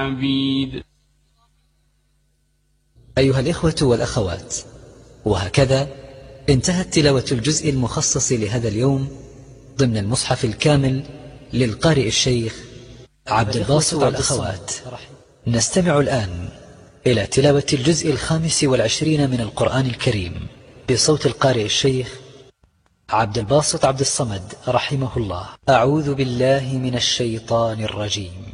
عبيد. أيها الإخوة والأخوات، وهكذا انتهت تلاوة الجزء المخصص لهذا اليوم ضمن المصحف الكامل للقارئ الشيخ عبد الباسط عبد الصمد. نستمع الآن إلى تلاوة الجزء 25 من القرآن الكريم بصوت القارئ الشيخ عبد الباسط عبد الصمد رحمه الله. أعوذ بالله من الشيطان الرجيم.